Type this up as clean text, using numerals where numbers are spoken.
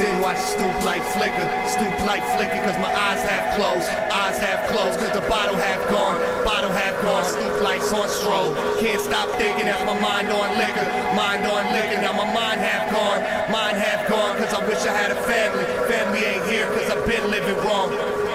sin, watch stoop light flicker, cause my eyes half closed, cause the bottle half gone, stoop lights on strobe, can't stop thinking, that's my mind on liquor, now my mind half gone, cause I wish I had a family ain't here, cause I've been living wrong.